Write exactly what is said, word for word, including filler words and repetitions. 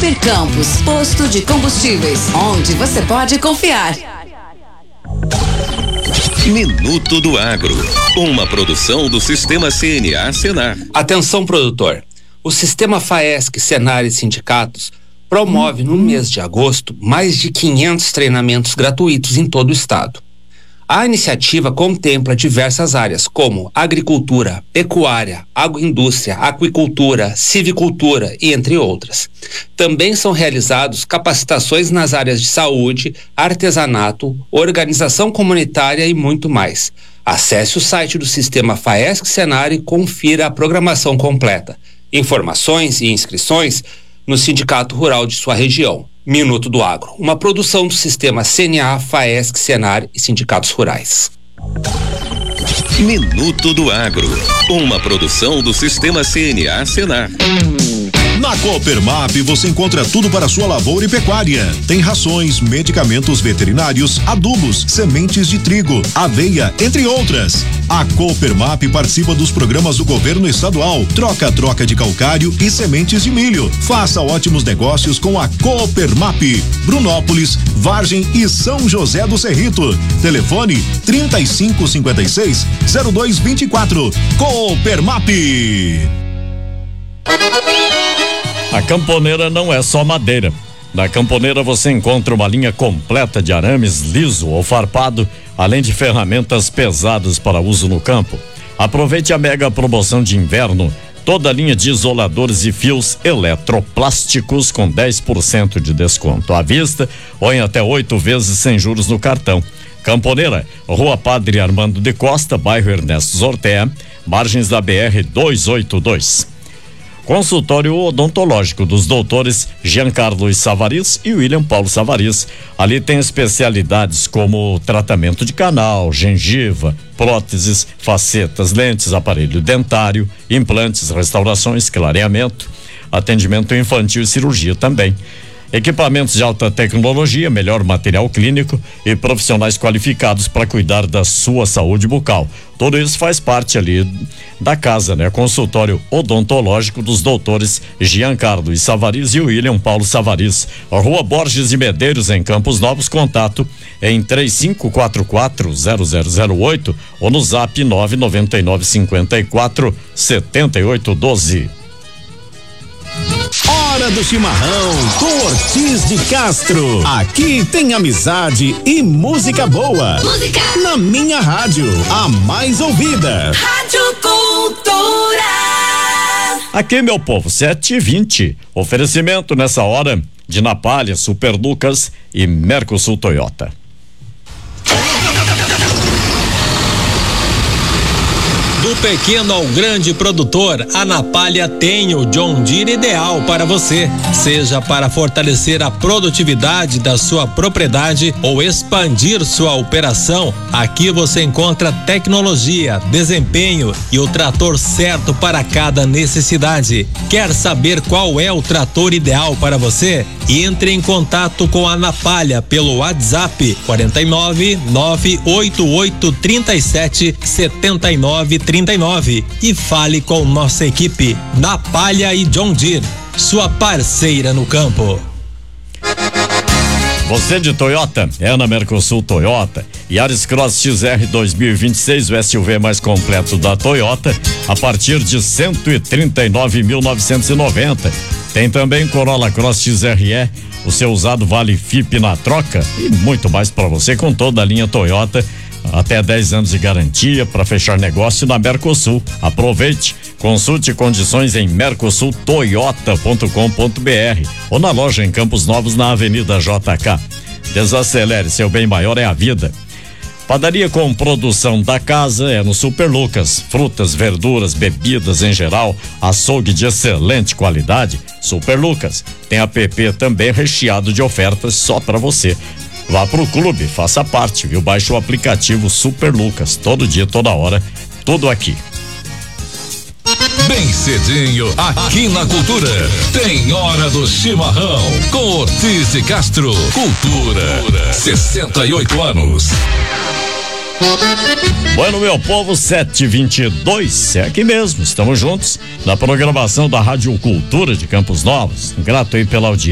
Super Campos, posto de combustíveis, onde você pode confiar. Minuto do Agro, uma produção do Sistema C N A Senar. Atenção, produtor. O Sistema FAESC, Senar e sindicatos promove no mês de agosto mais de quinhentos treinamentos gratuitos em todo o estado. A iniciativa contempla diversas áreas como agricultura, pecuária, agroindústria, aquicultura, civicultura e entre outras. Também são realizados capacitações nas áreas de saúde, artesanato, organização comunitária e muito mais. Acesse o site do Sistema FAESC Senar e confira a programação completa. Informações e inscrições no Sindicato Rural de sua região. Minuto do Agro, uma produção do Sistema C N A, FAESC, Senar e Sindicatos Rurais. Minuto do Agro, uma produção do Sistema C N A Senar. Na Coopermap você encontra tudo para sua lavoura e pecuária. Tem rações, medicamentos veterinários, adubos, sementes de trigo, aveia, entre outras. A Coopermap participa dos programas do governo estadual, troca-troca de calcário e sementes de milho. Faça ótimos negócios com a Coopermap. Brunópolis, Vargem e São José do Cerrito. Telefone trinta e cinco cinquenta e seis, zero dois vinte e quatro. Coopermap. A Camponeira não é só madeira. Na Camponeira você encontra uma linha completa de arames liso ou farpado, além de ferramentas pesadas para uso no campo. Aproveite a mega promoção de inverno, toda a linha de isoladores e fios eletroplásticos com dez por cento de desconto à vista ou em até oito vezes sem juros no cartão. Camponeira, Rua Padre Armando de Costa, bairro Ernesto Zortea, margens da B R duzentos e oitenta e dois. Consultório odontológico dos doutores Giancarlo Savaris e William Paulo Savaris. Ali tem especialidades como tratamento de canal, gengiva, próteses, facetas, lentes, aparelho dentário, implantes, restaurações, clareamento, atendimento infantil e cirurgia também. Equipamentos de alta tecnologia, melhor material clínico e profissionais qualificados para cuidar da sua saúde bucal. Tudo isso faz parte ali da casa, né? Consultório odontológico dos doutores Giancarlo e Savaris e William Paulo Savaris. Rua Borges de Medeiros, em Campos Novos. Contato em três cinco quatro quatro zero zero zero oito ou no zap nove nove nove cinco quatro sete oito um dois. Hora do chimarrão com Ortiz de Castro. Aqui tem amizade e música boa. Música na minha rádio, a mais ouvida. Rádio Cultura. Aqui, meu povo, sete e vinte. Oferecimento nessa hora de Napalha, Super Lucas e Mercosul Toyota. Do pequeno ao grande produtor, a Napalha tem o John Deere ideal para você. Seja para fortalecer a produtividade da sua propriedade ou expandir sua operação, aqui você encontra tecnologia, desempenho e o trator certo para cada necessidade. Quer saber qual é o trator ideal para você? Entre em contato com a Napalha pelo WhatsApp quarenta e nove, nove oito oito, trinta e sete, setenta e nove, trinta e nove e fale com nossa equipe. Napalha e John Deere, sua parceira no campo. Você de Toyota é na Mercosul Toyota. Yaris Cross X R dois mil e vinte e seis, o S U V mais completo da Toyota, a partir de cento e trinta e nove mil novecentos e noventa. Tem também Corolla Cross X R E, o seu usado vale F I P na troca e muito mais para você com toda a linha Toyota. Até dez anos de garantia para fechar negócio na Mercosul. Aproveite, consulte condições em mercosul toyota ponto com ponto br ou na loja em Campos Novos, na Avenida J K. Desacelere, seu bem maior é a vida. Padaria com produção da casa é no Super Lucas. Frutas, verduras, bebidas em geral, açougue de excelente qualidade. Super Lucas. Tem app também recheado de ofertas só para você. Vá pro clube, faça parte, viu? Baixe o aplicativo Super Lucas, todo dia, toda hora, tudo aqui. Bem cedinho, aqui na Cultura, tem Hora do Chimarrão, com Ortiz de Castro. Cultura, sessenta e oito anos. Bueno, meu povo, sete e vinte e dois, é aqui mesmo, estamos juntos na programação da Rádio Cultura de Campos Novos. Grato aí pela audiência.